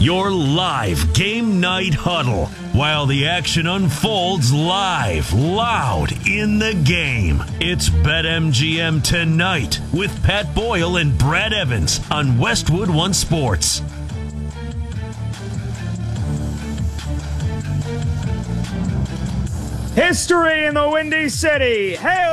Your live game night huddle while the action unfolds live, loud in the game. It's BetMGM Tonight with Pat Boyle and Brad Evans on Westwood One Sports. History in the Windy City. Hey,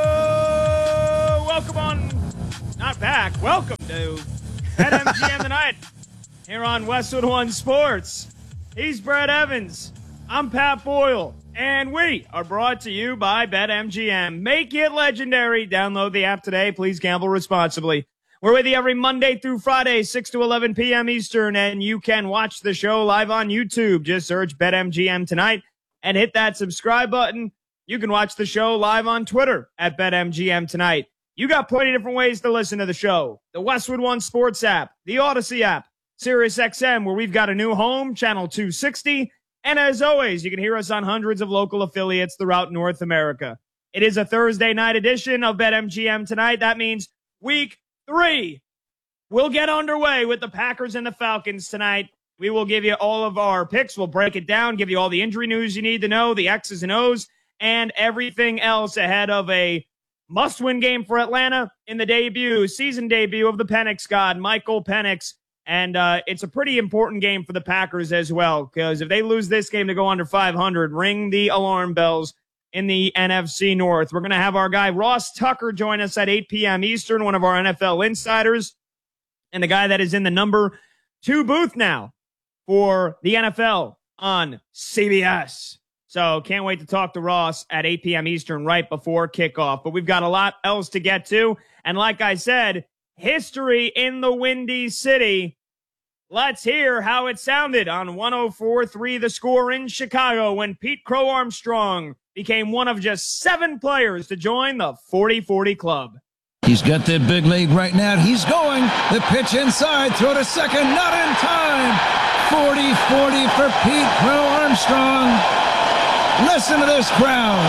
welcome on, not back, welcome to BetMGM Tonight here on Westwood One Sports. He's Brad Evans. I'm Pat Boyle. And we are brought to you by BetMGM. Make it legendary. Download the app today. Please gamble responsibly. We're with you every Monday through Friday, 6 to 11 p.m. Eastern, and you can watch the show live on YouTube. Just search BetMGM Tonight and hit that subscribe button. You can watch the show live on Twitter at BetMGM Tonight. You got plenty of different ways to listen to the show. The Westwood One Sports app, the Odyssey app, SiriusXM, where we've got a new home, Channel 260. And as always, you can hear us on hundreds of local affiliates throughout North America. It is a Thursday night edition of BetMGM Tonight. That means week 3 will get underway with the Packers and the Falcons tonight. We will give you all of our picks. We'll break it down, give you all the injury news you need to know, the X's and O's, and everything else ahead of a must-win game for Atlanta in the season debut of the Penix God, Michael Penix. And it's a pretty important game for the Packers as well, because if they lose this game to go under 500, ring the alarm bells in the NFC North. We're going to have our guy Ross Tucker join us at 8 p.m. Eastern, one of our NFL insiders, and the guy that is in the number 2 booth now for the NFL on CBS. So can't wait to talk to Ross at 8 p.m. Eastern right before kickoff. But we've got a lot else to get to. And like I said, history in the Windy City. Let's hear how it sounded on 104.3 The Score in Chicago when Pete Crow Armstrong became one of just 7 players to join the 40-40 club. He's got that big lead right now. He's going. The pitch inside. Throw to second. Not in time. 40-40 for Pete Crow Armstrong. Listen to this crowd.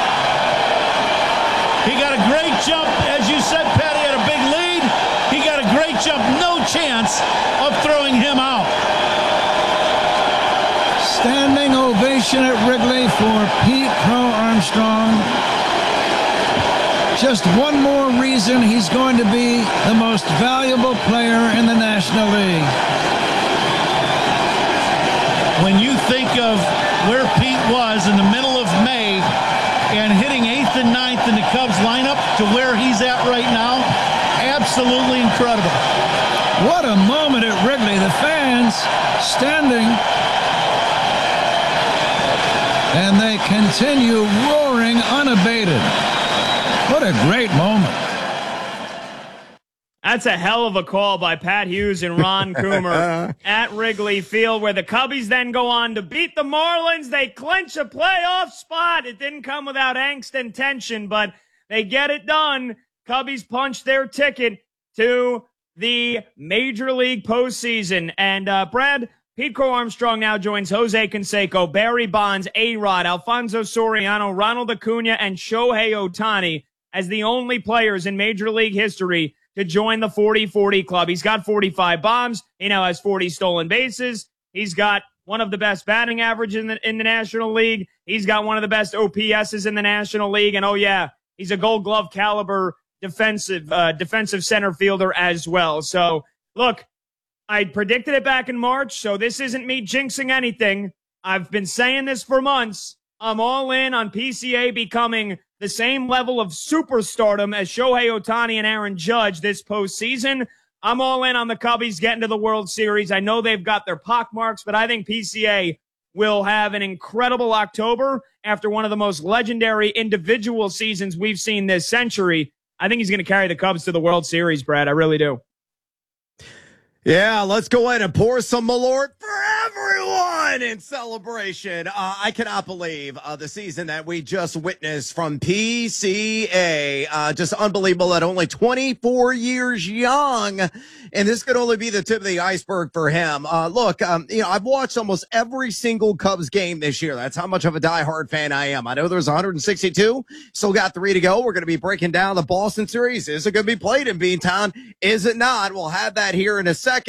He got a great jump. As you said, Pat, he had a big lead. He got a great jump. No chance of throwing him out. Standing ovation at Wrigley for Pete Crow Armstrong. Just one more reason he's going to be the most valuable player in the National League. When you think of where Pete was in the middle of May and hitting 8th and 9th in the Cubs lineup to where he's at right now, absolutely incredible. What a moment at Wrigley. The fans standing, and they continue roaring unabated. What a great moment. That's a hell of a call by Pat Hughes and Ron Coomer at Wrigley Field, where the Cubbies then go on to beat the Marlins. They clinch a playoff spot. It didn't come without angst and tension, but they get it done. Cubbies punch their ticket to the Major League postseason. And Brad, Pete Crow Armstrong now joins Jose Canseco, Barry Bonds, A-Rod, Alfonso Soriano, Ronald Acuna, and Shohei Ohtani as the only players in Major League history to join the 40-40 club. He's got 45 bombs. He now has 40 stolen bases. He's got one of the best batting averages in the National League. He's got one of the best OPSs in the National League. And, oh, yeah, he's a Gold Glove caliber defensive center fielder as well. So, look, I predicted it back in March, so this isn't me jinxing anything. I've been saying this for months. I'm all in on PCA becoming the same level of superstardom as Shohei Ohtani and Aaron Judge this postseason. I'm all in on the Cubbies getting to the World Series. I know they've got their pockmarks, but I think PCA will have an incredible October after one of the most legendary individual seasons we've seen this century. I think he's going to carry the Cubs to the World Series, Brad. I really do. Yeah, let's go ahead and pour some Malort for everyone in celebration. I cannot believe the season that we just witnessed from PCA. Just unbelievable at only 24 years young. And this could only be the tip of the iceberg for him. Look, I've watched almost every single Cubs game this year. That's how much of a diehard fan I am. I know there's 162. Still got 3 to go. We're going to be breaking down the Boston series. Is it going to be played in Beantown? Is it not? We'll have that here in a second.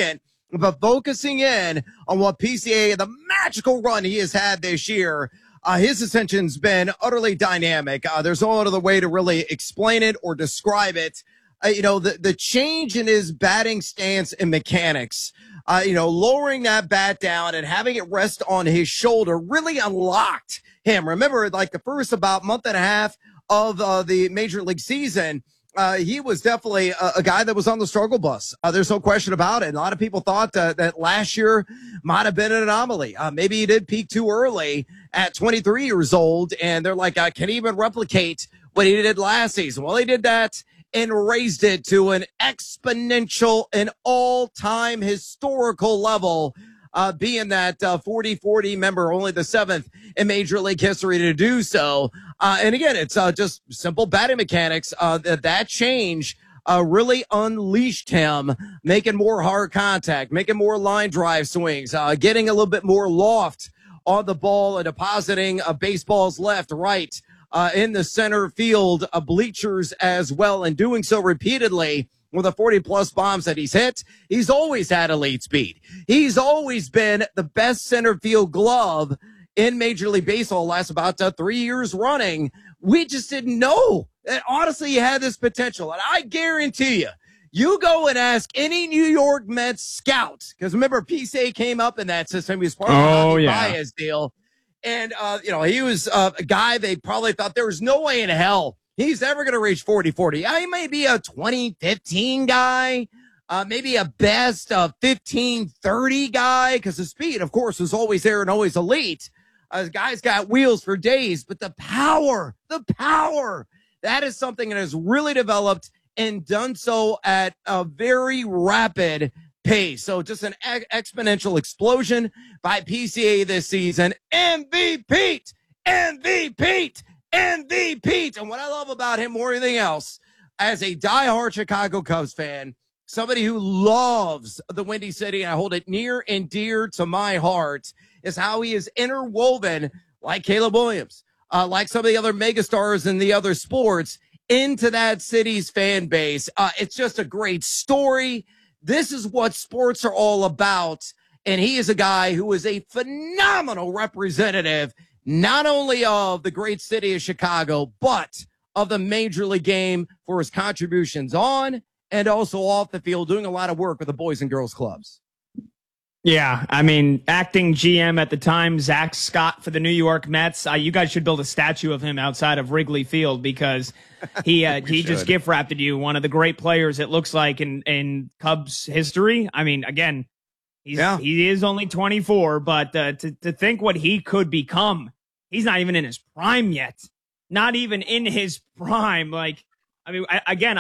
but focusing in on what PCA, the magical run he has had this year, his ascension's been utterly dynamic. There's no other way to really explain it or describe it. The change in his batting stance and mechanics, lowering that bat down and having it rest on his shoulder really unlocked him. Remember, like the first about month and a half of the major league season, he was definitely a guy that was on the struggle bus. There's no question about it. A lot of people thought that last year might have been an anomaly. Maybe he did peak too early at 23 years old, and they're like, can he even replicate what he did last season? Well, he did that and raised it to an exponential and all-time historical level, being that 40-40 member, only the 7th in Major League history to do so. And again, it's just simple batting mechanics. That change really unleashed him, making more hard contact, making more line drive swings, getting a little bit more loft on the ball and depositing baseballs left, right, in the center field bleachers as well, and doing so repeatedly with the 40-plus bombs that he's hit. He's always had elite speed. He's always been the best center field glove in Major League Baseball last about 3 years running. We just didn't know that honestly he had this potential. And I guarantee you go and ask any New York Mets scout, because remember, PCA came up in that system. He was part of the Baez deal. And, he was a guy they probably thought there was no way in hell he's ever going to reach 40-40. He may be a 20-15 guy, maybe a best 15-30 guy, because the speed, of course, was always there and always elite. The guy's got wheels for days, but the power, that is something that has really developed and done so at a very rapid pace. So just an exponential explosion by PCA this season. MVP. And what I love about him more than anything else, as a diehard Chicago Cubs fan, somebody who loves the Windy City, and I hold it near and dear to my heart, is how he is interwoven, like Caleb Williams, like some of the other megastars in the other sports, into that city's fan base. It's just a great story. This is what sports are all about. And he is a guy who is a phenomenal representative, not only of the great city of Chicago, but of the Major League game for his contributions on and also off the field, doing a lot of work with the boys and girls clubs. Yeah, I mean, acting GM at the time, Zach Scott for the New York Mets. You guys should build a statue of him outside of Wrigley Field, because he just gift wrapped you one of the great players, it looks like, in Cubs history. I mean, again, he is only 24, but to think what he could become, he's not even in his prime yet. Not even in his prime. Like, I mean,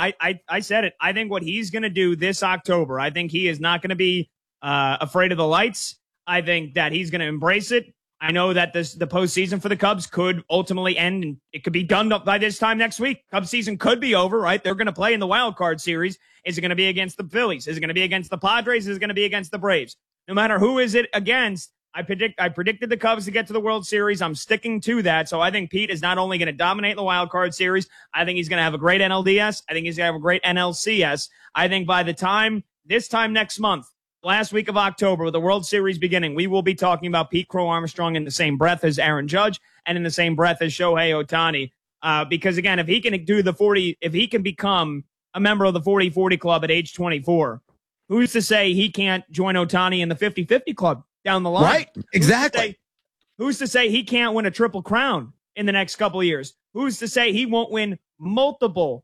I said it. I think what he's going to do this October, I think he is not going to be afraid of the lights. I think that he's going to embrace it. I know that the postseason for the Cubs could ultimately end, and it could be done by this time next week. Cubs season could be over, right? They're going to play in the wild card series. Is it going to be against the Phillies? Is it going to be against the Padres? Is it going to be against the Braves? No matter who is it against, I predicted the Cubs to get to the World Series. I'm sticking to that. So I think Pete is not only going to dominate the wild card series, I think he's going to have a great NLDS. I think he's going to have a great NLCS. I think by this time next month, last week of October, with the World Series beginning, we will be talking about Pete Crow Armstrong in the same breath as Aaron Judge and in the same breath as Shohei Ohtani. Because again, if he can do if he can become a member of the 40-40 club at age 24, who's to say he can't join Ohtani in the 50-50 club down the line? Right, exactly. Who's to say he can't win a triple crown in the next couple of years? Who's to say he won't win multiple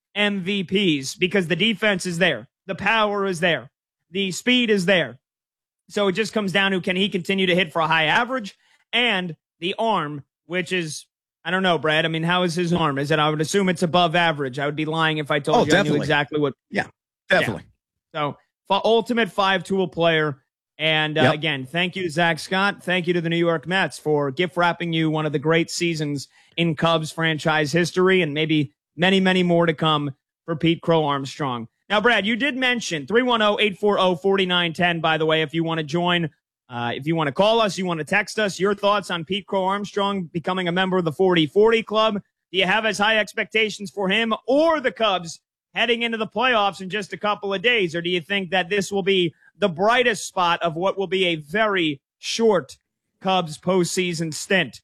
MVPs? Because the defense is there. The power is there. The speed is there. So it just comes down to, can he continue to hit for a high average? And the arm, which is, I don't know, Brad. I mean, how is his arm? I would assume it's above average. I would be lying if I told you definitely. I knew exactly what. Yeah, definitely. Yeah. So ultimate 5-tool player. And again, thank you to Zach Scott. Thank you to the New York Mets for gift wrapping you one of the great seasons in Cubs franchise history, and maybe many, many more to come for Pete Crow Armstrong. Now, Brad, you did mention 310-840-4910, by the way, if you want to join, if you want to call us, you want to text us, your thoughts on Pete Crow Armstrong becoming a member of the 40-40 club. Do you have as high expectations for him or the Cubs heading into the playoffs in just a couple of days? Or do you think that this will be the brightest spot of what will be a very short Cubs postseason stint.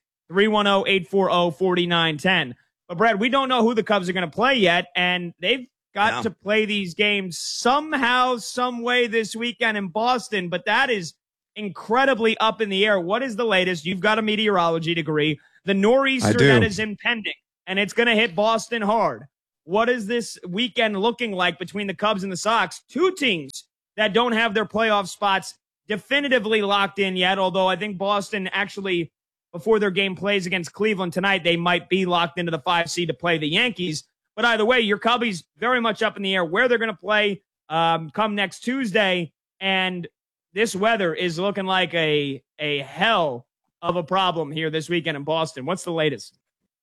310-840-4910. But, Brad, we don't know who the Cubs are going to play yet, and they've got to play these games somehow, some way this weekend in Boston, but that is incredibly up in the air. What is the latest? You've got a meteorology degree. The nor'easter that is impending, and it's going to hit Boston hard. What is this weekend looking like between the Cubs and the Sox? Two teams that don't have their playoff spots definitively locked in yet, although I think Boston actually, before their game plays against Cleveland tonight, they might be locked into the 5 seed to play the Yankees. But either way, your Cubbies very much up in the air where they're going to play come next Tuesday. And this weather is looking like a hell of a problem here this weekend in Boston. What's the latest?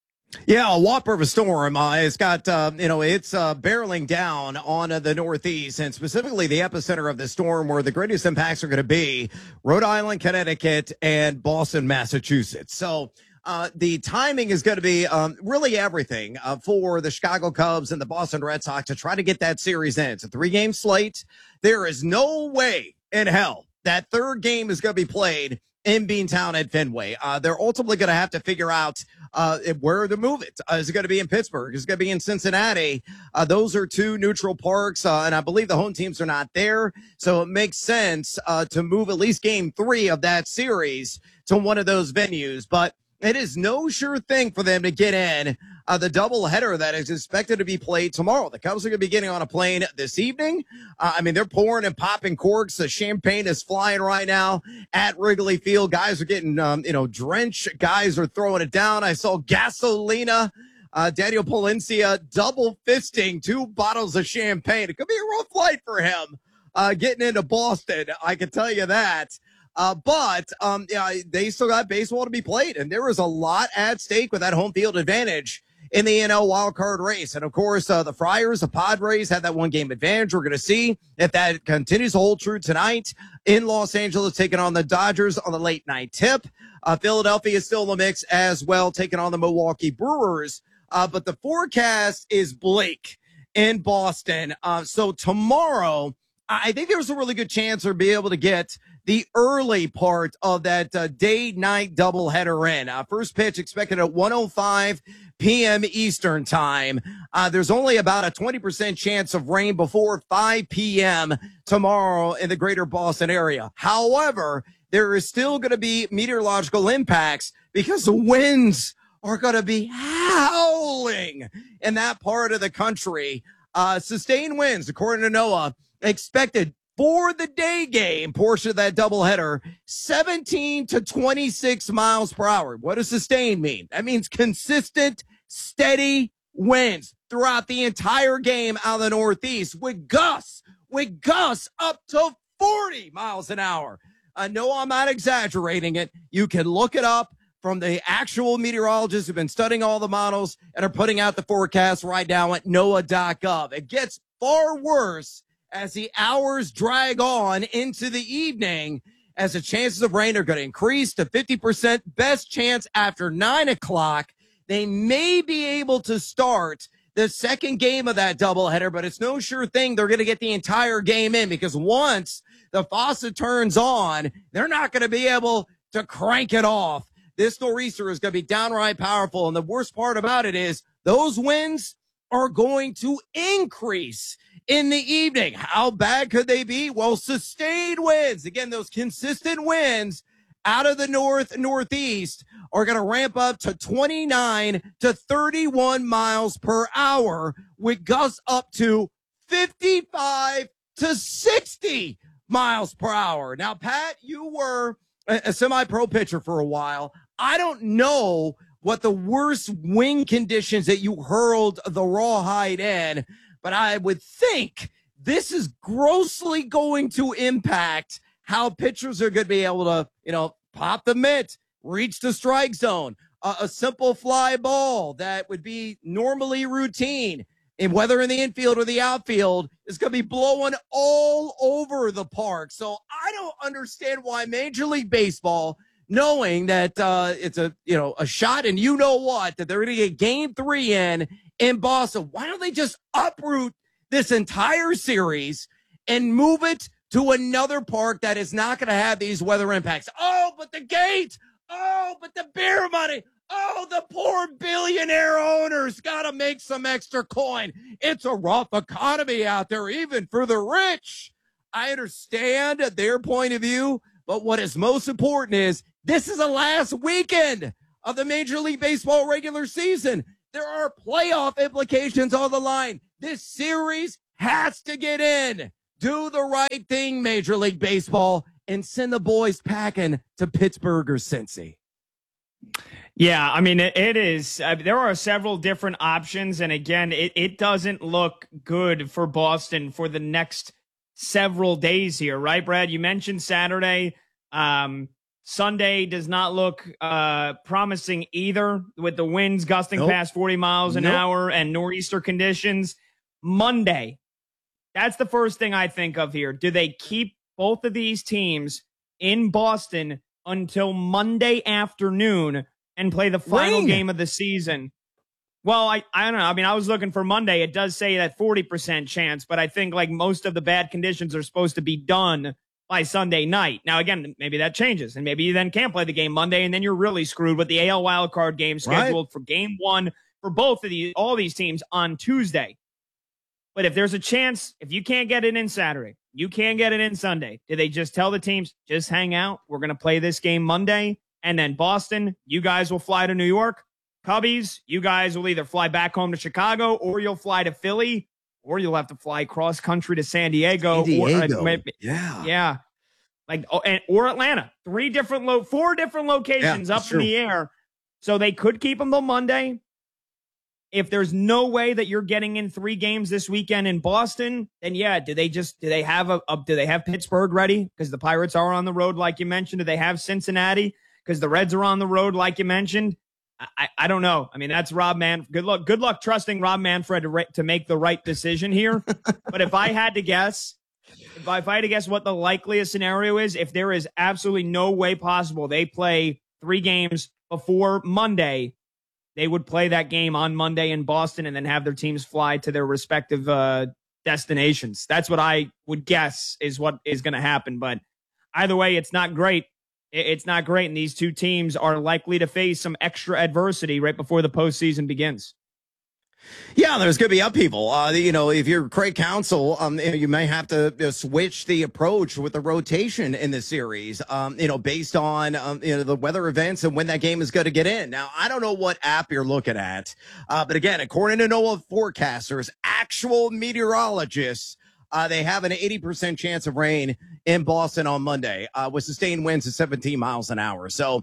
Yeah, a whopper of a storm. It's got, it's barreling down on the Northeast, and specifically the epicenter of the storm where the greatest impacts are going to be Rhode Island, Connecticut, and Boston, Massachusetts. So the timing is going to be really everything for the Chicago Cubs and the Boston Red Sox to try to get that series in. It's a 3-game slate. There is no way in hell that third game is going to be played in Beantown at Fenway. They're ultimately going to have to figure out where to move it. Is it going to be in Pittsburgh? Is it going to be in Cincinnati? Those are two neutral parks, and I believe the home teams are not there. So it makes sense to move at least game 3 of that series to one of those venues. But it is no sure thing for them to get in the doubleheader that is expected to be played tomorrow. The Cubs are going to be getting on a plane this evening. They're pouring and popping corks. The champagne is flying right now at Wrigley Field. Guys are getting, drenched. Guys are throwing it down. I saw Gasolina, Daniel Palencia double fisting 2 bottles of champagne. It could be a rough flight for him getting into Boston. I can tell you that. But they still got baseball to be played, and there is a lot at stake with that home field advantage in the NL wildcard race. And, of course, the Friars, the Padres have that 1-game advantage. We're going to see if that continues to hold true tonight in Los Angeles, taking on the Dodgers on the late-night tip. Philadelphia is still in the mix as well, taking on the Milwaukee Brewers. But the forecast is bleak in Boston. So tomorrow, I think there's a really good chance we'll be able to get the early part of that day-night doubleheader in. First pitch expected at 1:05 p.m. Eastern time. There's only about a 20% chance of rain before 5 p.m. tomorrow in the greater Boston area. However, there is still going to be meteorological impacts because the winds are going to be howling in that part of the country. Sustained winds, according to NOAA, expected for the day game portion of that doubleheader, 17 to 26 miles per hour. What does sustained mean? That means consistent, steady winds throughout the entire game out of the Northeast with gusts up to 40 miles an hour. No, I'm not exaggerating it. You can look it up from the actual meteorologists who've been studying all the models and are putting out the forecast right now at NOAA.gov. It gets far worse as the hours drag on into the evening, as the chances of rain are going to increase to 50%. Best chance after 9 o'clock. They may be able to start the second game of that doubleheader, but it's no sure thing they're going to get the entire game in, because once the faucet turns on, they're not going to be able to crank it off. This nor'easter is going to be downright powerful, and the worst part about it is those winds are going to increase in the evening. How bad could they be? Well, sustained winds, again, those consistent winds out of the northeast are going to ramp up to 29 to 31 miles per hour with gusts up to 55 to 60 miles per hour. Now, Pat, you were a semi-pro pitcher for a while. I don't know what the worst wind conditions that you hurled the rawhide in, but I would think this is grossly going to impact how pitchers are going to be able to, pop the mitt, reach the strike zone. A simple fly ball that would be normally routine, and whether in the infield or the outfield, is going to be blowing all over the park. So I don't understand why Major League Baseball, knowing that it's a shot and that they're going to get game 3 in Boston, why don't they just uproot this entire series and move it to another park that is not going to have these weather impacts. Oh, but the gate. Oh, but the beer money. Oh, the poor billionaire owners got to make some extra coin. It's a rough economy out there, even for the rich. I understand their point of view, but what is most important is this is the last weekend of the Major League Baseball regular season. There are playoff implications on the line. This series has to get in. Do the right thing, Major League Baseball, and send the boys packing to Pittsburgh or Cincy. Yeah, I mean, it is. There are several different options. And again, it doesn't look good for Boston for the next several days here, right, Brad? You mentioned Saturday. Sunday does not look promising either, with the winds gusting past 40 miles an hour and nor'easter conditions. Monday, that's the first thing I think of here. Do they keep both of these teams in Boston until Monday afternoon and play the final game of the season? Well, I don't know. I mean, I was looking for Monday. It does say that 40% chance, but I think like most of the bad conditions are supposed to be done by Sunday night. Now, again, maybe that changes, and maybe you then can't play the game Monday, and then you're really screwed with the AL wildcard game scheduled for game one for all these teams on Tuesday. But if there's a chance, if you can't get it in Saturday, you can get it in Sunday. Do they just tell the teams, just hang out? We're going to play this game Monday. And then Boston, you guys will fly to New York. Cubbies, you guys will either fly back home to Chicago, or you'll fly to Philly, or you'll have to fly cross country to San Diego. Yeah. Or Atlanta. Four different locations up in the air. So they could keep them till Monday. If there's no way that you're getting in 3 games this weekend in Boston, then do they have Pittsburgh ready? Because the Pirates are on the road, like you mentioned. Do they have Cincinnati? Because the Reds are on the road, like you mentioned. I don't know. I mean, that's Rob Manfred. Good luck trusting Rob Manfred to make the right decision here. But if I had to guess, what the likeliest scenario is, if there is absolutely no way possible they play 3 games before Monday, they would play that game on Monday in Boston and then have their teams fly to their respective destinations. That's what I would guess is what is going to happen. But either way, it's not great. It's not great, and these two teams are likely to face some extra adversity right before the postseason begins. Yeah, there's going to be upheaval. If you're Craig Counsell, you may have to switch the approach with the rotation in the series, based on, the weather events and when that game is going to get in. Now, I don't know what app you're looking at, but again, according to NOAA forecasters, actual meteorologists, they have an 80% chance of rain in Boston on Monday, with sustained winds at 17 miles an hour. So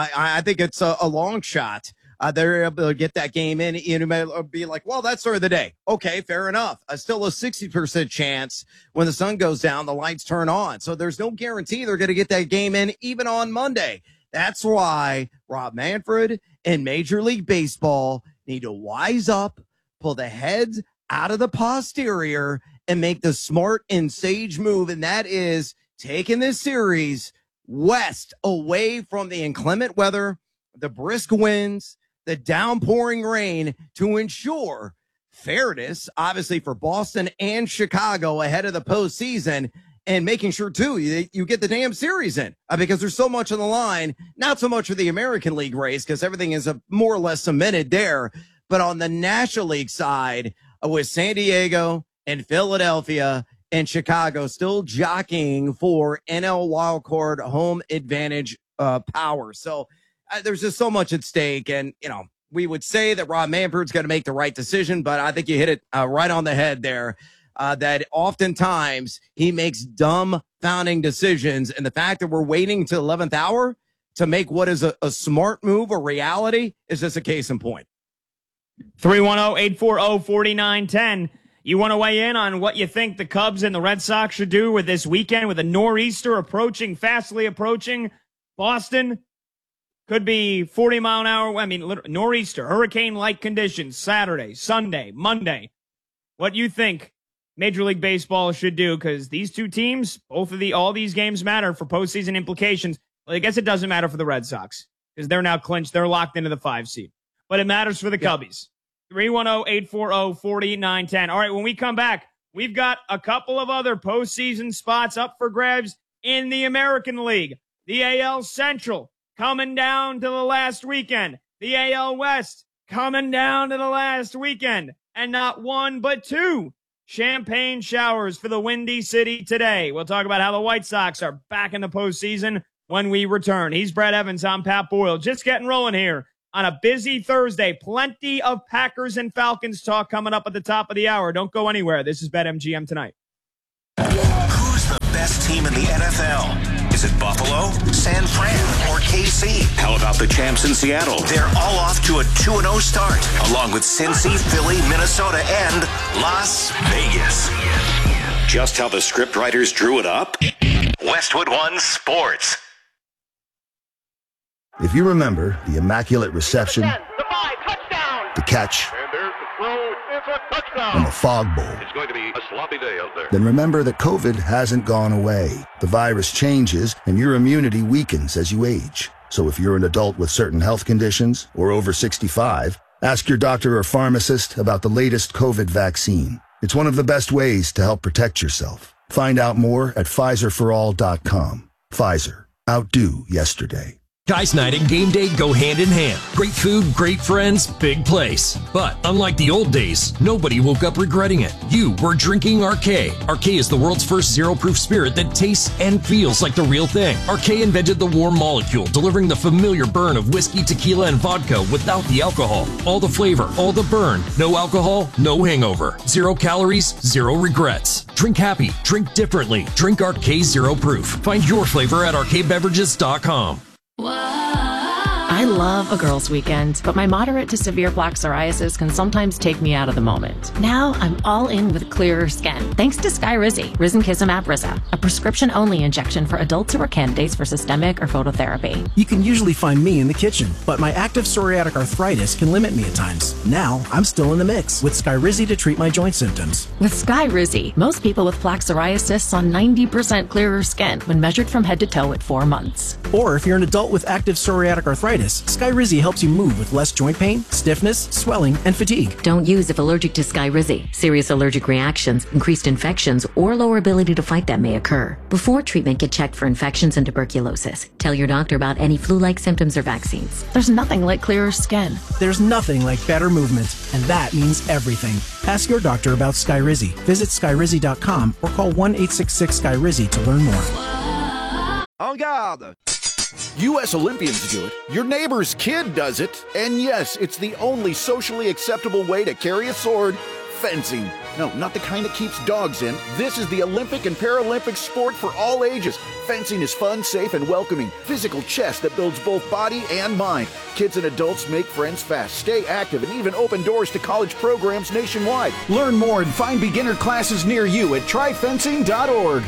I think it's a long shot. They're able to get that game in. You may be like, well, that's sort of the day. Okay, fair enough. Still a 60% chance when the sun goes down, the lights turn on. So there's no guarantee they're going to get that game in even on Monday. That's why Rob Manfred and Major League Baseball need to wise up, pull the heads out of the posterior, and make the smart and sage move. And that is taking this series west, away from the inclement weather, the brisk winds, the downpouring rain, to ensure fairness, obviously, for Boston and Chicago ahead of the postseason, and making sure, too, you get the damn series in, because there's so much on the line, not so much for the American League race, because everything is more or less cemented there, but on the National League side, with San Diego and Philadelphia and Chicago still jockeying for NL wildcard home advantage power. So there's just so much at stake. And, we would say that Rob Manfred's going to make the right decision, but I think you hit it right on the head there, that oftentimes he makes dumb founding decisions. And the fact that we're waiting to 11th hour to make what is a smart move a reality is just a case in point. 310-840-4910. You want to weigh in on what you think the Cubs and the Red Sox should do with this weekend, with a nor'easter fastly approaching Boston? Could be 40-mile-an-hour. Nor'easter, hurricane-like conditions, Saturday, Sunday, Monday. What you think Major League Baseball should do? Because these two teams, all these games matter for postseason implications. Well, I guess it doesn't matter for the Red Sox because they're now clinched. They're locked into the 5 seed. But it matters for the Cubbies. 310-840-4910. All right, when we come back, we've got a couple of other postseason spots up for grabs in the American League. The AL Central coming down to the last weekend. The AL West coming down to the last weekend. And not one, but two champagne showers for the Windy City today. We'll talk about how the White Sox are back in the postseason when we return. He's Brett Evans. I'm Pat Boyle. Just getting rolling here on a busy Thursday. Plenty of Packers and Falcons talk coming up at the top of the hour. Don't go anywhere. This is BetMGM Tonight. Who's the best team in the NFL? Is it Buffalo, San Fran, or KC? How about the champs in Seattle? They're all off to a 2-0 start, along with Cincy, Philly, Minnesota, and Las Vegas. Just how the script writers drew it up? Westwood One Sports. If you remember the immaculate reception, the catch, and the fog bowl, It's going to be a sloppy day out there. then remember that COVID hasn't gone away. The virus changes and your immunity weakens as you age. So if you're an adult with certain health conditions or over 65, ask your doctor or pharmacist about the latest COVID vaccine. It's one of the best ways to help protect yourself. Find out more at PfizerForAll.com. Pfizer. Outdo yesterday. Guys night and game day go hand in hand. Great food, great friends, big place. But unlike the old days, nobody woke up regretting it. You were drinking Arcade. Arcade is the world's first zero-proof spirit that tastes and feels like the real thing. Arcade invented the warm molecule, delivering the familiar burn of whiskey, tequila, and vodka without the alcohol. All the flavor, all the burn. No alcohol, no hangover. 0 calories, 0 regrets. Drink happy, drink differently. Drink Arcade Zero Proof. Find your flavor at arcadebeverages.com. I love a girls' weekend, but my moderate to severe plaque psoriasis can sometimes take me out of the moment. Now I'm all in with clearer skin, thanks to Skyrizi, Risankizumab Rizza, a prescription-only injection for adults who are candidates for systemic or phototherapy. You can usually find me in the kitchen, but my active psoriatic arthritis can limit me at times. Now I'm still in the mix with Skyrizi to treat my joint symptoms. With Skyrizi, most people with plaque psoriasis saw 90% clearer skin when measured from head to toe at 4 months. Or if you're an adult with active psoriatic arthritis, Skyrizi helps you move with less joint pain, stiffness, swelling, and fatigue. Don't use if allergic to Skyrizi. Serious allergic reactions, increased infections, or lower ability to fight them may occur. Before treatment, get checked for infections and tuberculosis. Tell your doctor about any flu-like symptoms or vaccines. There's nothing like clearer skin. There's nothing like better movement, and that means everything. Ask your doctor about Skyrizi. Visit Skyrizi.com or call 1-866-SKYRIZI to learn more. En garde! U.S. Olympians do it, your neighbor's kid does it, and yes, it's the only socially acceptable way to carry a sword, fencing. No, not the kind that keeps dogs in. This is the Olympic and Paralympic sport for all ages. Fencing is fun, safe, and welcoming. Physical chess that builds both body and mind. Kids and adults make friends fast, stay active, and even open doors to college programs nationwide. Learn more and find beginner classes near you at tryfencing.org.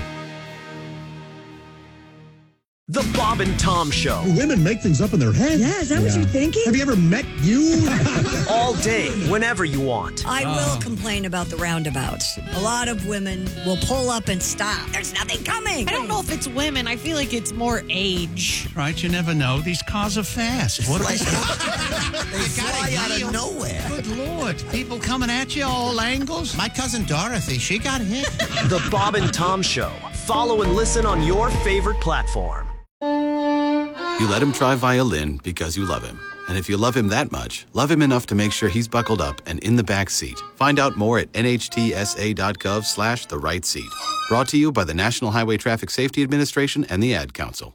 The Bob and Tom Show. Women make things up in their head. Yeah, is that what you're thinking? Have you ever met you? All day, whenever you want. I will complain about the roundabouts. A lot of women will pull up and stop. There's nothing coming. I don't know if it's women. I feel like it's more age. Right, you never know. These cars are fast. What are they? They fly out of nowhere. Good Lord. People coming at you all angles. My cousin Dorothy, she got hit. The Bob and Tom Show. Follow and listen on your favorite platform. You let him try violin because you love him. And if you love him that much, love him enough to make sure he's buckled up and in the back seat. Find out more at nhtsa.gov/the right seat. Brought to you by the National Highway Traffic Safety Administration and the Ad Council.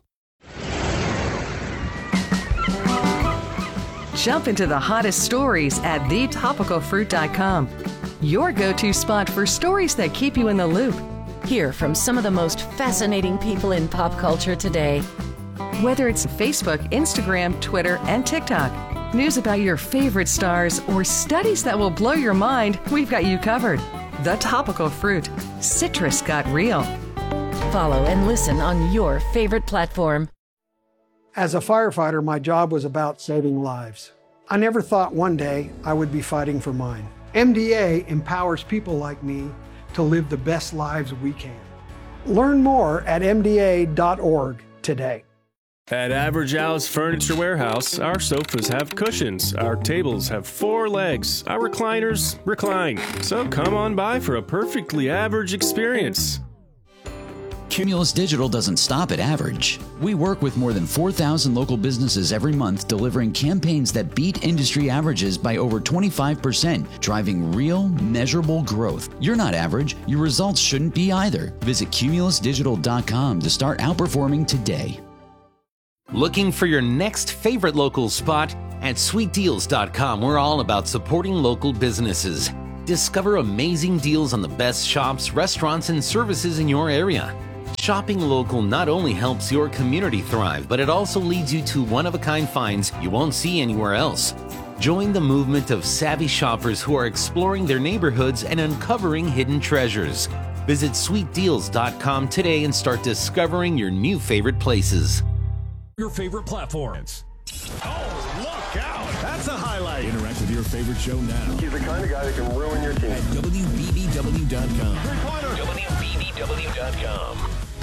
Jump into the hottest stories at thetopicalfruit.com. Your go-to spot for stories that keep you in the loop. Hear from some of the most fascinating people in pop culture today. Whether it's Facebook, Instagram, Twitter, and TikTok, news about your favorite stars, or studies that will blow your mind, we've got you covered. The Topical Fruit. Citrus got real. Follow and listen on your favorite platform. As a firefighter, my job was about saving lives. I never thought one day I would be fighting for mine. MDA empowers people like me to live the best lives we can. Learn more at MDA.org today. At Average Al's Furniture Warehouse, our sofas have cushions, our tables have 4 legs, our recliners recline. So come on by for a perfectly average experience. Cumulus Digital doesn't stop at average. We work with more than 4,000 local businesses every month, delivering campaigns that beat industry averages by over 25%, driving real, measurable growth. You're not average. Your results shouldn't be either. Visit cumulusdigital.com to start outperforming today. Looking for your next favorite local spot? At sweetdeals.com, we're all about supporting local businesses. Discover amazing deals on the best shops, restaurants, and services in your area. Shopping local not only helps your community thrive, but it also leads you to one-of-a-kind finds you won't see anywhere else. Join the movement of savvy shoppers who are exploring their neighborhoods and uncovering hidden treasures. Visit sweetdeals.com today and start discovering your new favorite places. Your favorite platforms. Oh, look out! That's a highlight. Interact with your favorite show now. He's the kind of guy that can ruin your team. At WBBW.com. WBBW.com.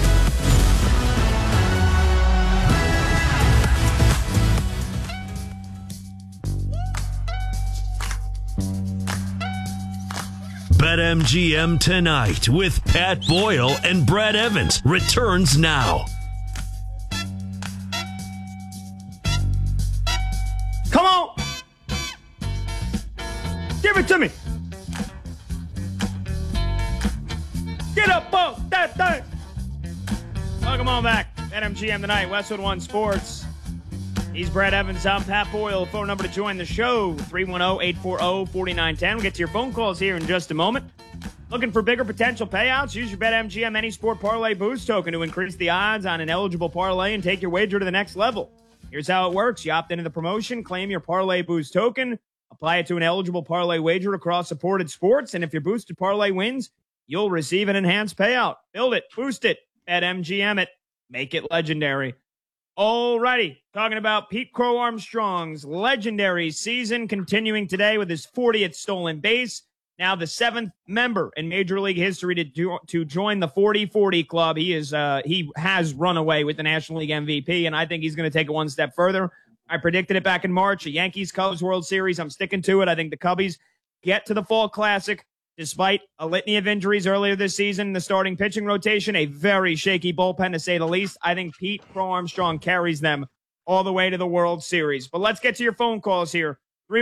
BetMGM Tonight with Pat Boyle and Brad Evans returns now. Come on! Give it to me! Get up on that thing! Welcome on back. BetMGM Tonight, Westwood One Sports. He's Brad Evans. I'm Pat Boyle. Phone number to join the show, 310-840-4910. We'll get to your phone calls here in just a moment. Looking for bigger potential payouts? Use your BetMGM Any Sport Parlay Boost token to increase the odds on an eligible parlay and take your wager to the next level. Here's how it works. You opt into the promotion, claim your Parlay Boost token, apply it to an eligible parlay wager across supported sports, and if your boosted parlay wins, you'll receive an enhanced payout. Build it, boost it, BetMGM it, make it legendary. Alrighty, talking about Pete Crow Armstrong's legendary season, continuing today with his 40th stolen base. Now the 7th member in Major League history to join the 40-40 club. He has run away with the National League MVP, and I think he's going to take it one step further. I predicted it back in March, a Yankees-Cubs World Series. I'm sticking to it. I think the Cubbies get to the Fall Classic despite a litany of injuries earlier this season in the starting pitching rotation, a very shaky bullpen to say the least. I think Pete Crow Armstrong carries them all the way to the World Series. But let's get to your phone calls here.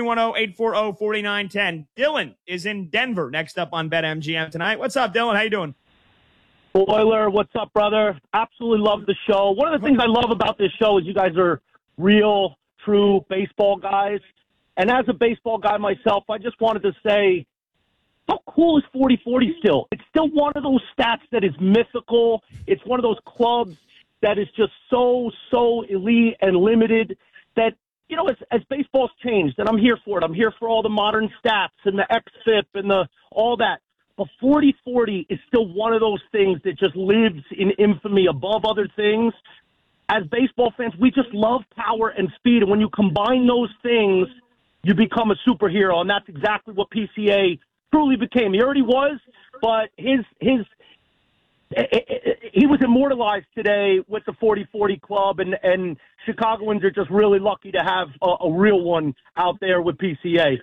310-840-4910. Dylan is in Denver next up on BetMGM tonight. What's up, Dylan? How you doing? Boiler, what's up, brother? Absolutely love the show. One of the things I love about this show is you guys are real, true baseball guys. And as a baseball guy myself, I just wanted to say, how cool is 40-40 still? It's still one of those stats that is mythical. It's one of those clubs that is just so elite and limited that, you know, as baseball's changed, and I'm here for it. I'm here for all the modern stats and the XFIP and all that. But 40-40 is still one of those things that just lives in infamy above other things. As baseball fans, we just love power and speed. And when you combine those things, you become a superhero. And that's exactly what PCA truly became. He already was, but he was immortalized today with the 40-40 club, and Chicagoans are just really lucky to have a real one out there with PCA.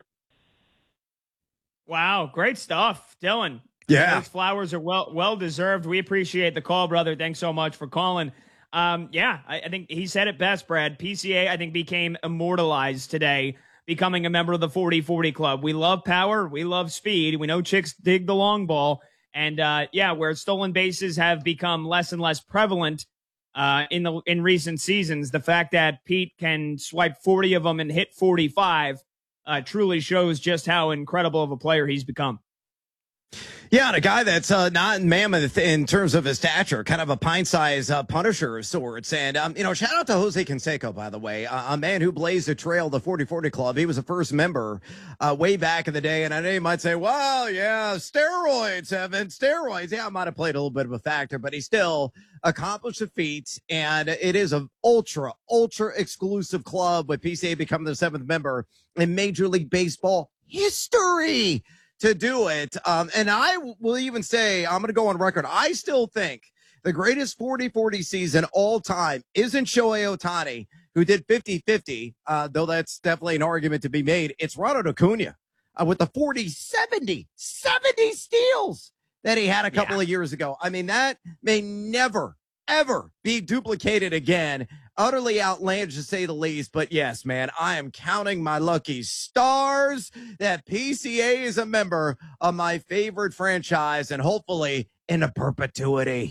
Wow, great stuff, Dylan. Yeah. Those flowers are well deserved. We appreciate the call, brother. Thanks so much for calling. I think he said it best, Brad. PCA, I think, became immortalized today, becoming a member of the 40-40 club. We love power. We love speed. We know chicks dig the long ball. And, where stolen bases have become less and less prevalent in recent seasons, the fact that Pete can swipe 40 of them and hit 45 truly shows just how incredible of a player he's become. Yeah, and a guy that's not mammoth in terms of his stature, kind of a pint-sized Punisher of sorts. And, shout out to Jose Canseco, by the way, a man who blazed a trail, the 40-40 Club. He was the first member way back in the day. And I know you might say, well, yeah, steroids, Evan, steroids. Yeah, I might have played a little bit of a factor, but he still accomplished a feat. And it is an ultra exclusive club with PCA becoming the 7th member in Major League Baseball history to do it. And I will even say, I'm going to go on record, I still think The greatest 40-40 season all time isn't Shohei Ohtani, who did 50-50, though that's definitely an argument to be made. It's Ronald Acuna with the 40-70 steals that he had a couple of years ago. I mean, that may never, ever be duplicated again. Utterly outlandish, to say the least. But yes, man, I am counting my lucky stars that PCA is a member of my favorite franchise, and hopefully into perpetuity.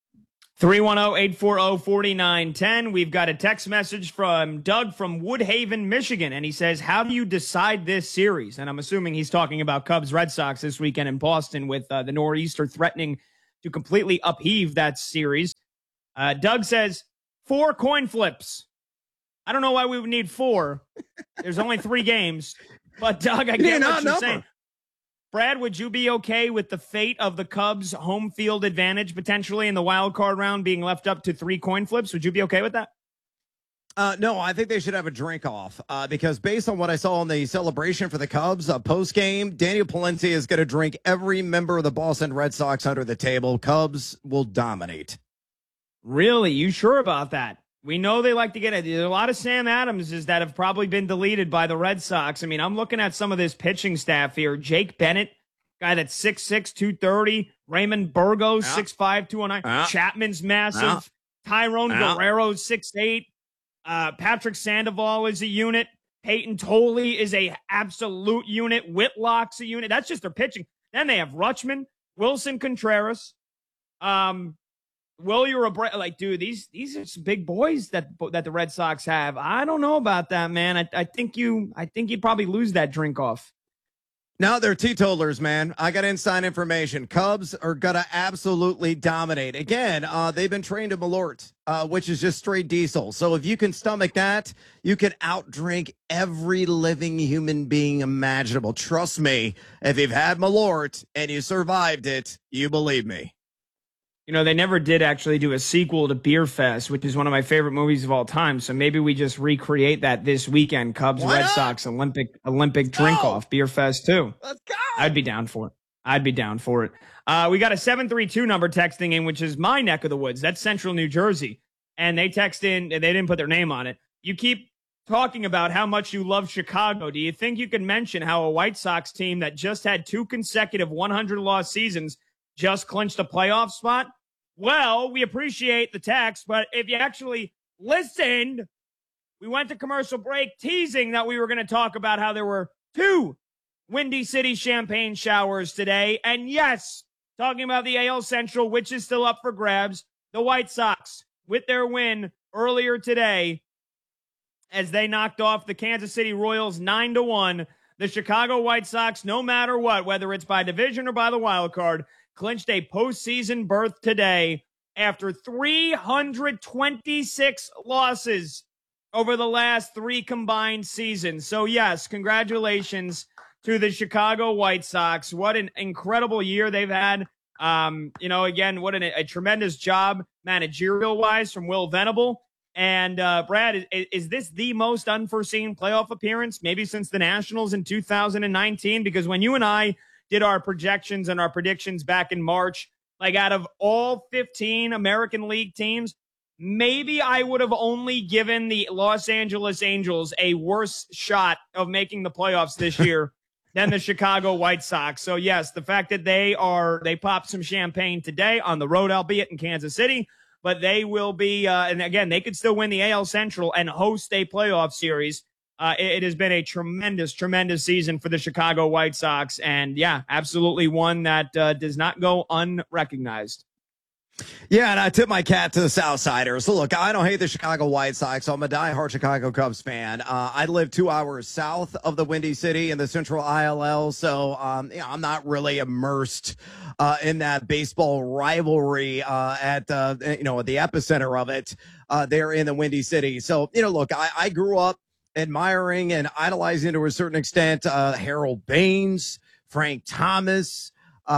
310-840-4910. We've got a text message from Doug from Woodhaven, Michigan, and he says, how do you decide this series? And I'm assuming he's talking about Cubs-Red Sox this weekend in Boston, with the nor'easter threatening to completely upheave that series. Doug says, 4 coin flips. I don't know why we would need 4. There's only 3 games. But, Doug, I get what you're saying. Brad, would you be okay with the fate of the Cubs' home field advantage potentially in the wild card round being left up to 3 coin flips? Would you be okay with that? No, I think they should have a drink off because based on what I saw in the celebration for the Cubs post-game, Daniel Palencia is going to drink every member of the Boston Red Sox under the table. Cubs will dominate. Really? You sure about that? We know they like to get it. There's a lot of Sam Adamses that have probably been deleted by the Red Sox. I mean, I'm looking at some of this pitching staff here. Jake Bennett, guy that's 6'6", 230. Raymond Burgos, 6'5", 209. Chapman's massive. Tyrone Guerrero's 6'8". Patrick Sandoval is a unit. Peyton Tolle is a absolute unit. Whitlock's a unit. That's just their pitching. Then they have Rutschman, Wilson Contreras, Willie Abreu. Like, dude, these are some big boys that the Red Sox have. I don't know about that, man. I think you'd probably lose that drink off. No, they're teetotalers, man. I got inside information. Cubs are going to absolutely dominate. Again, they've been trained to Malort, which is just straight diesel. So if you can stomach that, you can outdrink every living human being imaginable. Trust me, if you've had Malort and you survived it, you believe me. You know, they never did actually do a sequel to Beer Fest, which is one of my favorite movies of all time. So maybe we just recreate that this weekend. Cubs, Red Sox, Olympic drink-off, Beer Fest 2. Let's go. I'd be down for it. We got a 732 number texting in, which is my neck of the woods. That's Central New Jersey. And they text in, they didn't put their name on it. You keep talking about how much you love Chicago. Do you think you can mention how a White Sox team that just had 2 consecutive 100-loss seasons just clinched a playoff spot? Well, we appreciate the text, but if you actually listened, we went to commercial break teasing that we were going to talk about how there were 2 Windy City champagne showers today. And yes, talking about the AL Central, which is still up for grabs, the White Sox with their win earlier today as they knocked off the Kansas City Royals 9-1. The Chicago White Sox, no matter what, whether it's by division or by the wild card, clinched a postseason berth today after 326 losses over the last 3 combined seasons. So, yes, congratulations to the Chicago White Sox. What an incredible year they've had. Again, what a tremendous job managerial-wise from Will Venable. And, Brad, is this the most unforeseen playoff appearance maybe since the Nationals in 2019? Because when you and I did our projections and our predictions back in March, like out of all 15 American League teams, maybe I would have only given the Los Angeles Angels a worse shot of making the playoffs this year than the Chicago White Sox. So yes, the fact that they popped some champagne today on the road, albeit in Kansas City, but they will be, and again, they could still win the AL Central and host a playoff series. It has been a tremendous, tremendous season for the Chicago White Sox. And yeah, absolutely one that does not go unrecognized. Yeah, and I tip my cap to the Southsiders. So look, I don't hate the Chicago White Sox. So I'm a diehard Chicago Cubs fan. I live 2 hours south of the Windy City in the Central ILL. So I'm not really immersed in that baseball rivalry at the epicenter of it there in the Windy City. So, look, I grew up admiring and idolizing to a certain extent Harold Baines, Frank Thomas,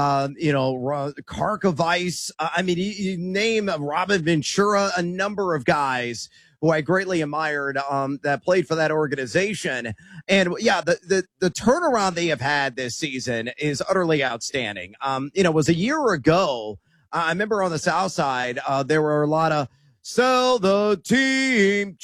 Karkovice. I mean, you name Robin Ventura, a number of guys who I greatly admired that played for that organization. And yeah, the turnaround they have had this season is utterly outstanding. It was a year ago I remember on the South Side, there were a lot of "sell the team"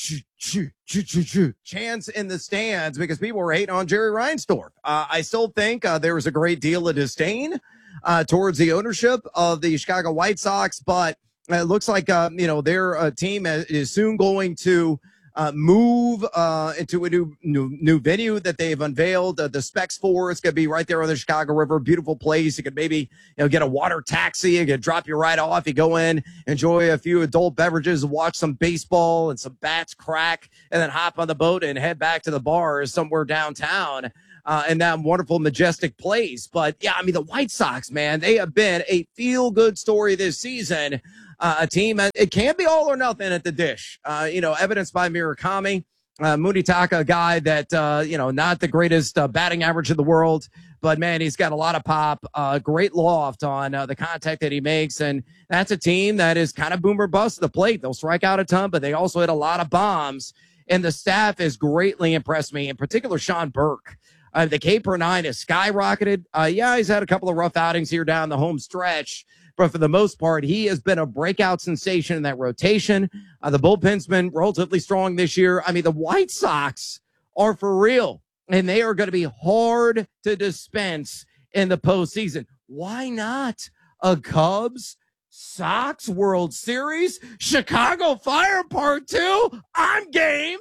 chants in the stands because people were hating on Jerry Reinsdorf. I still think there was a great deal of disdain towards the ownership of the Chicago White Sox, but it looks like their team is soon going to move into a new venue that they've unveiled. The specs for it's going to be right there on the Chicago River. Beautiful place. You could maybe get a water taxi. You could drop you right off. You go in, enjoy a few adult beverages, watch some baseball and some bats crack, and then hop on the boat and head back to the bars somewhere downtown in that wonderful, majestic place. But yeah, I mean, the White Sox, man, they have been a feel-good story this season. A team, it can't be all or nothing at the dish. Evidenced by Murakami, Munitaka, a guy that, not the greatest batting average in the world, but man, he's got a lot of pop, great loft on the contact that he makes. And that's a team that is kind of boom or bust at the plate. They'll strike out a ton, but they also hit a lot of bombs. And the staff has greatly impressed me, in particular, Sean Burke. The K per 9 has skyrocketed. He's had a couple of rough outings here down the home stretch, but for the most part, he has been a breakout sensation in that rotation. The bullpen's been relatively strong this year. I mean, the White Sox are for real, and they are going to be hard to dispense in the postseason. Why not a Cubs Sox World Series? Chicago Fire Part 2? I'm game.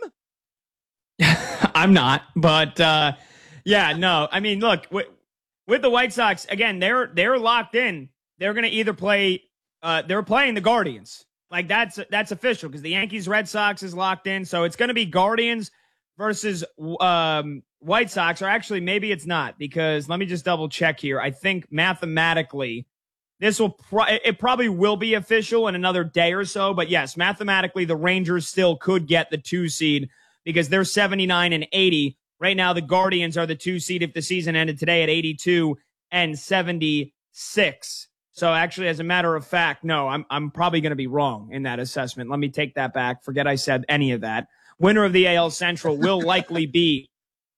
I'm not, but no. I mean, look, with the White Sox, again, they're locked in. They're going to either play, they're playing the Guardians. Like that's official because the Yankees Red Sox is locked in. So it's going to be Guardians versus White Sox, or actually maybe it's not, because let me just double check here. I think mathematically this will, it probably will be official in another day or so. But yes, mathematically the Rangers still could get the 2 seed because they're 79 and 80. Right now the Guardians are the 2 seed if the season ended today at 82 and 76. So actually, as a matter of fact, no, I'm probably going to be wrong in that assessment. Let me take that back. Forget I said any of that. Winner of the AL Central will likely be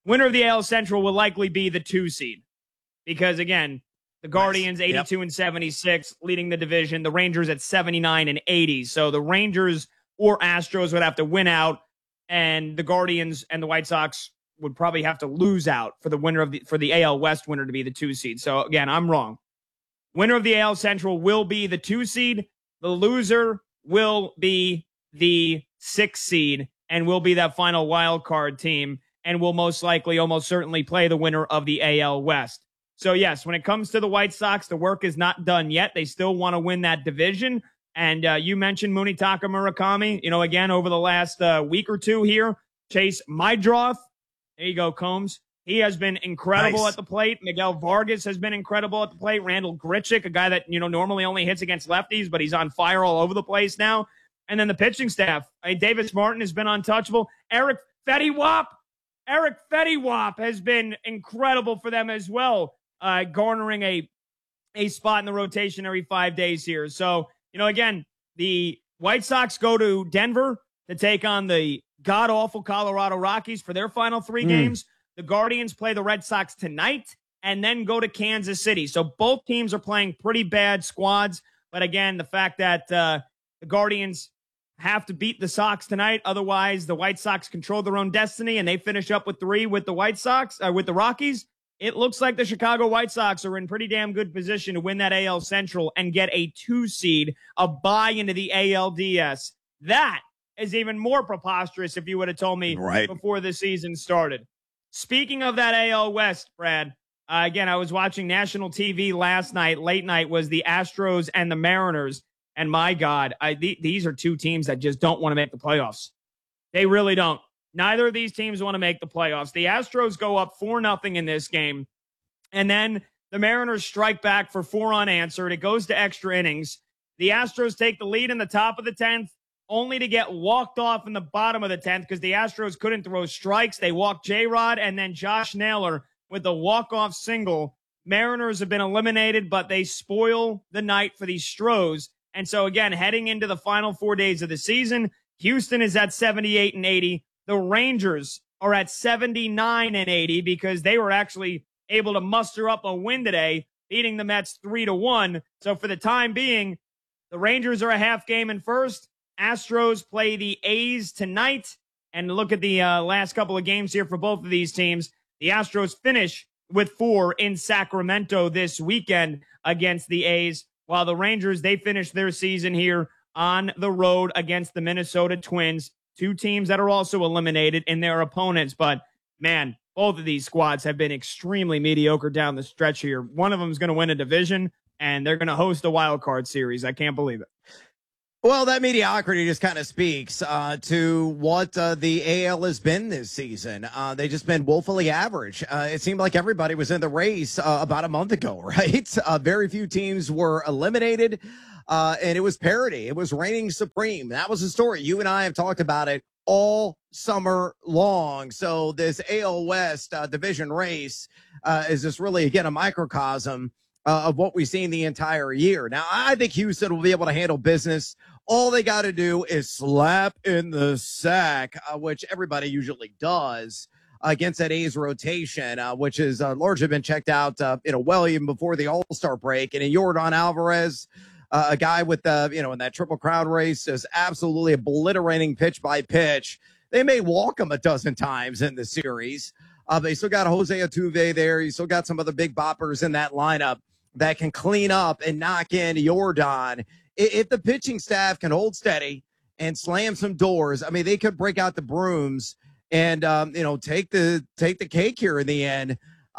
the 2 seed because again, the Guardians 82 and 76 leading the division. The Rangers at 79 and 80. So the Rangers or Astros would have to win out, and the Guardians and the White Sox would probably have to lose out for the AL West winner to be the 2 seed. So again, I'm wrong. Winner of the AL Central will be the 2 seed. The loser will be the 6 seed and will be that final wild card team and will most likely, almost certainly play the winner of the AL West. So yes, when it comes to the White Sox, the work is not done yet. They still want to win that division. And you mentioned Munitaka Murakami, again, over the last week or two here, Chase Maedroth. There you go, Combs. He has been incredible at the plate. Miguel Vargas has been incredible at the plate. Randall Grichuk, a guy that, normally only hits against lefties, but he's on fire all over the place now. And then the pitching staff. Davis Martin has been untouchable. Eric Fetty-Wap has been incredible for them as well, garnering a spot in the rotation every 5 days here. So, again, the White Sox go to Denver to take on the god-awful Colorado Rockies for their final 3 games. The Guardians play the Red Sox tonight and then go to Kansas City. So both teams are playing pretty bad squads. But again, the fact that the Guardians have to beat the Sox tonight, otherwise the White Sox control their own destiny and they finish up with 3 with the White Sox, with the Rockies. It looks like the Chicago White Sox are in pretty damn good position to win that AL Central and get a 2 seed, a bye into the ALDS. That is even more preposterous if you would have told me before the season started. Speaking of that AL West, Brad, again, I was watching national TV last night. Late night was the Astros and the Mariners. And my God, these are 2 teams that just don't want to make the playoffs. They really don't. Neither of these teams want to make the playoffs. The Astros go up 4-0 in this game. And then the Mariners strike back for 4 unanswered. It goes to extra innings. The Astros take the lead in the top of the 10th. Only to get walked off in the bottom of the 10th because the Astros couldn't throw strikes. They walked J-Rod and then Josh Naylor with the walk-off single. Mariners have been eliminated, but they spoil the night for the Stros. And so, again, heading into the final 4 days of the season, Houston is at 78 and 80. The Rangers are at 79 and 80 because they were actually able to muster up a win today. beating the Mets 3-1. So for the time being, the Rangers are a half game in first. Astros play the A's tonight. And look at the last couple of games here for both of these teams. The Astros finish with 4 in Sacramento this weekend against the A's, while the Rangers, they finish their season here on the road against the Minnesota Twins, 2 teams that are also eliminated in their opponents. But, man, both of these squads have been extremely mediocre down the stretch here. One of them is going to win a division, and they're going to host a wild card series. I can't believe it. Well, that mediocrity just kind of speaks to what the AL has been this season. They've just been woefully average. It seemed like everybody was in the race about a month ago, right? Very few teams were eliminated, and it was parity. It was reigning supreme. That was the story. You and I have talked about it all summer long. So this AL West division race is just really, again, a microcosm of what we've seen the entire year. Now, I think Houston will be able to handle business. All they got to do is slap in the sack, which everybody usually does against that A's rotation, which has largely been checked out, well, even before the All-Star break. And in Yordan Alvarez, a guy with, in that Triple Crown race, is absolutely obliterating pitch by pitch. They may walk him a dozen times in the series. But you still got Jose Altuve there. You still got some other big boppers in that lineup that can clean up and knock in Yordan. If the pitching staff can hold steady and slam some doors, I mean, they could break out the brooms and, take the cake here in the end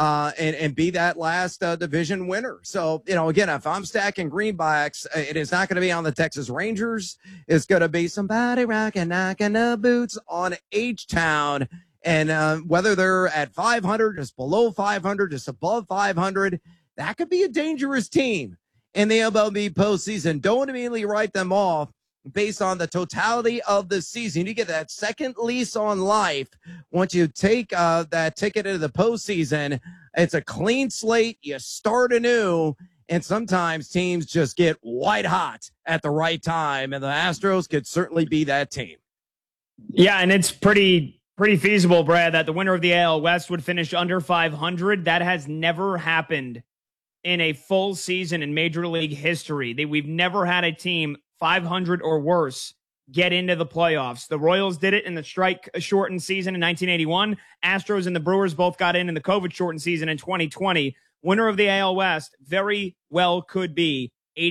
and be that last division winner. So, again, if I'm stacking greenbacks, it is not going to be on the Texas Rangers. It's going to be somebody rocking, knocking the boots on H-Town. And whether they're at 500, just below 500, just above 500, that could be a dangerous team in the MLB postseason. Don't immediately write them off based on the totality of the season. You get that second lease on life once you take that ticket into the postseason. It's a clean slate. You start anew, and sometimes teams just get white hot at the right time, and the Astros could certainly be that team. Yeah, and it's pretty feasible, Brad, that the winner of the AL West would finish under 500. That has never happened in a full season in Major League history. We've never had a team 500 or worse get into the playoffs. The Royals did it in the strike-shortened season in 1981. Astros and the Brewers both got in the COVID-shortened season in 2020. Winner of the AL West very well could be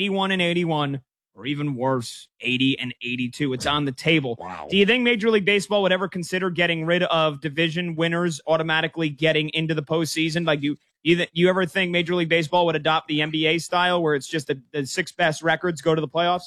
81-81, or even worse, 80-82. It's on the table. Wow. Do you think Major League Baseball would ever consider getting rid of division winners automatically getting into the postseason? Like, you ever think Major League Baseball would adopt the NBA style where it's just the 6 best records go to the playoffs?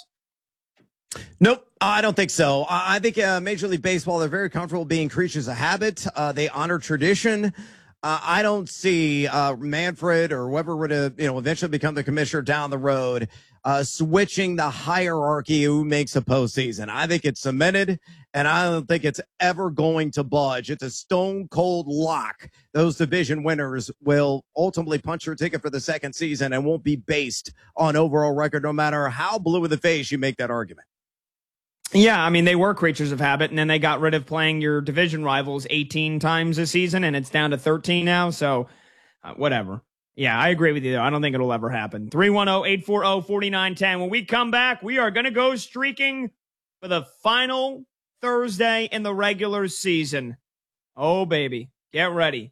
Nope, I don't think so. I think Major League Baseball, they're very comfortable being creatures of habit. They honor tradition. I don't see Manfred or whoever would eventually become the commissioner down the road switching the hierarchy who makes a postseason. I think it's cemented, and I don't think it's ever going to budge. It's a stone cold lock. Those division winners will ultimately punch their ticket for the second season and won't be based on overall record, no matter how blue in the face you make that argument. Yeah, I mean, they were creatures of habit, and then they got rid of playing your division rivals 18 times a season, and it's down to 13 now, so whatever. Yeah, I agree with you, though. I don't think it'll ever happen. 310-840-4910. When we come back, we are going to go streaking for the final Thursday in the regular season. Oh, baby. Get ready.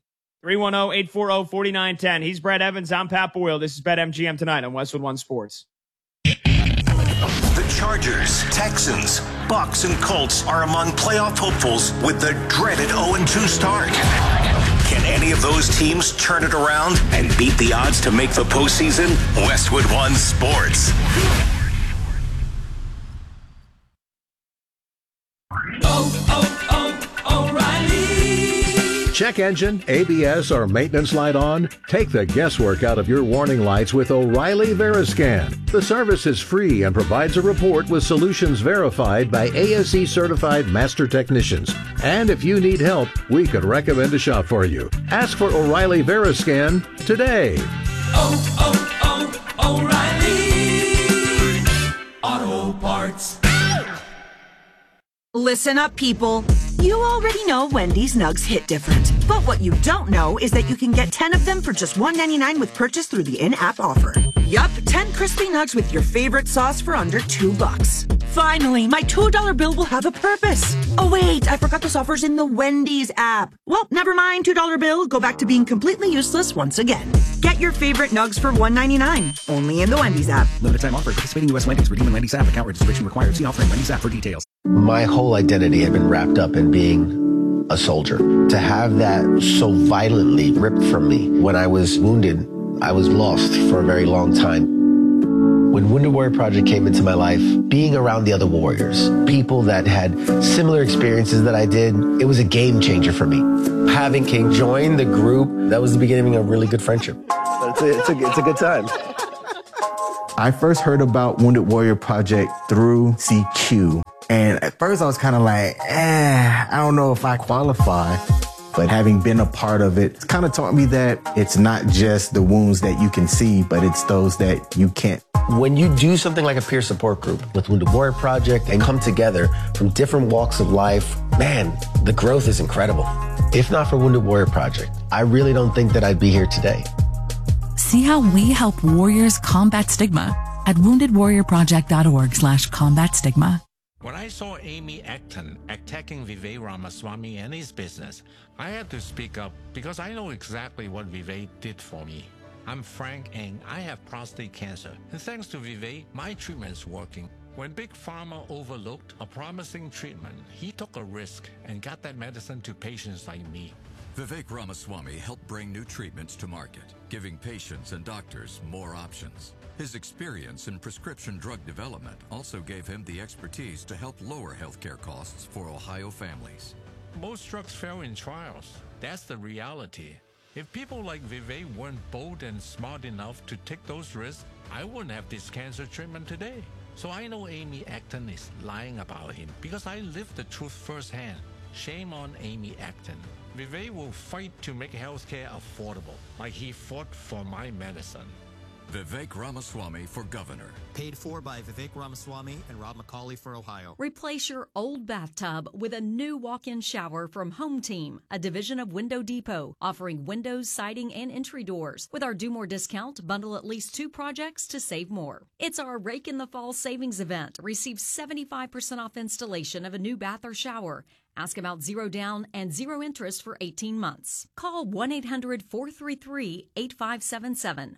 310-840-4910. He's Brad Evans. I'm Pat Boyle. This is BetMGM tonight on Westwood One Sports. The Chargers, Texans, Bucks, and Colts are among playoff hopefuls with the dreaded 0-2 start. Can any of those teams turn it around and beat the odds to make the postseason? Westwood One Sports. O'Reilly. Check engine, ABS, or maintenance light on? Take the guesswork out of your warning lights with O'Reilly Veriscan. The service is free and provides a report with solutions verified by ASE certified master technicians. And if you need help, we could recommend a shop for you. Ask for O'Reilly Veriscan today. O'Reilly Auto Parts. Listen up, people. You already know Wendy's Nugs hit different. But what you don't know is that you can get 10 of them for just $1.99 with purchase through the in-app offer. Yup, 10 crispy nugs with your favorite sauce for under $2. Finally, my $2 bill will have a purpose. Oh wait, I forgot this offer's in the Wendy's app. Well, never mind, $2 bill, go back to being completely useless once again. Get your favorite nugs for $1.99, only in the Wendy's app. Limited time offer. Participating U.S. Wendy's. Redeem in Wendy's app. Account registration required. See offer in Wendy's app for details. My whole identity had been wrapped up in being a soldier. To have that so violently ripped from me when I was wounded, I was lost for a very long time. When Wounded Warrior Project came into my life, being around the other warriors, people that had similar experiences that I did, it was a game changer for me. Having King join the group, that was the beginning of a really good friendship. It's a good time. I first heard about Wounded Warrior Project through CQ. And at first I was kind of like, I don't know if I qualify. But having been a part of it, it's kind of taught me that it's not just the wounds that you can see, but it's those that you can't. When you do something like a peer support group with Wounded Warrior Project and come together from different walks of life, man, the growth is incredible. If not for Wounded Warrior Project, I really don't think that I'd be here today. See how we help warriors combat stigma at woundedwarriorproject.org/combat stigma. When I saw Amy Acton attacking Vivek Ramaswamy and his business, I had to speak up because I know exactly what Vivek did for me. I'm Frank and I have prostate cancer. And thanks to Vivek, my treatment's working. When Big Pharma overlooked a promising treatment, he took a risk and got that medicine to patients like me. Vivek Ramaswamy helped bring new treatments to market, giving patients and doctors more options. His experience in prescription drug development also gave him the expertise to help lower healthcare costs for Ohio families. Most drugs fail in trials. That's the reality. If people like Vivek weren't bold and smart enough to take those risks, I wouldn't have this cancer treatment today. So I know Amy Acton is lying about him because I lived the truth firsthand. Shame on Amy Acton. Vivek will fight to make healthcare affordable, like he fought for my medicine. Vivek Ramaswamy for governor. Paid for by Vivek Ramaswamy and Rob McCauley for Ohio. Replace your old bathtub with a new walk-in shower from Home Team, a division of Window Depot, offering windows, siding, and entry doors. With our Do More discount, bundle at least 2 projects to save more. It's our Rake in the Fall savings event. Receive 75% off installation of a new bath or shower. Ask about 0 down and 0 interest for 18 months. Call 1-800-433-8577.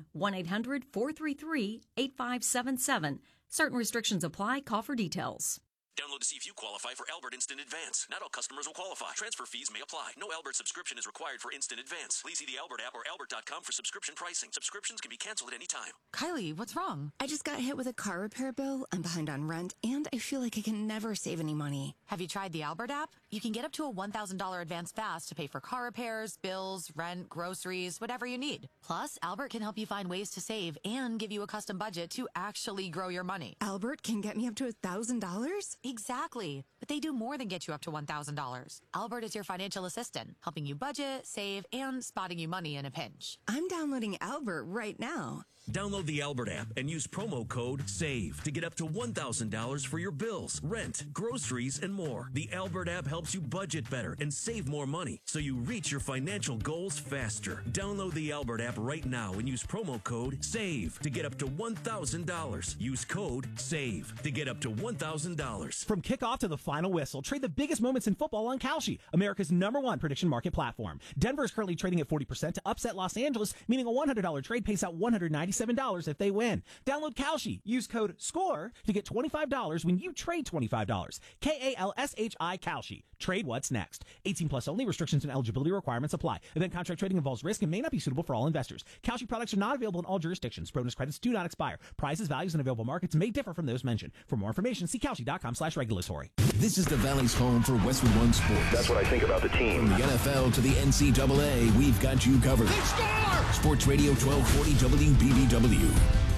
1-800-433-8577. Certain restrictions apply. Call for details. Download to see if you qualify for Albert Instant Advance. Not all customers will qualify. Transfer fees may apply. No Albert subscription is required for Instant Advance. Please see the Albert app or albert.com for subscription pricing. Subscriptions can be canceled at any time. Kylie, what's wrong? I just got hit with a car repair bill. I'm behind on rent, and I feel like I can never save any money. Have you tried the Albert app? You can get up to a $1,000 advance fast to pay for car repairs, bills, rent, groceries, whatever you need. Plus, Albert can help you find ways to save and give you a custom budget to actually grow your money. Albert can get me up to $1,000? Exactly. But they do more than get you up to $1,000. Albert is your financial assistant, helping you budget, save, and spotting you money in a pinch. I'm downloading Albert right now. Download the Albert app and use promo code SAVE to get up to $1,000 for your bills, rent, groceries, and more. The Albert app helps you budget better and save more money so you reach your financial goals faster. Download the Albert app right now and use promo code SAVE to get up to $1,000. Use code SAVE to get up to $1,000. From kickoff to the final whistle, trade the biggest moments in football on Kalshi, America's #1 prediction market platform. Denver is currently trading at 40% to upset Los Angeles, meaning a $100 trade pays out $197 if they win. Download Kalshi. Use code SCORE to get $25 when you trade $25. KALSHI Kalshi. Trade what's next. 18 plus only. Restrictions and eligibility requirements apply. Event contract trading involves risk and may not be suitable for all investors. Kalshi products are not available in all jurisdictions. Bonus credits do not expire. Prices, values, and available markets may differ from those mentioned. For more information, see Kalshi.com/regulatory. This is the Valley's home for Westwood One Sports. That's what I think about the team. From the NFL to the NCAA, we've got you covered. Sports Radio 1240 WBBW.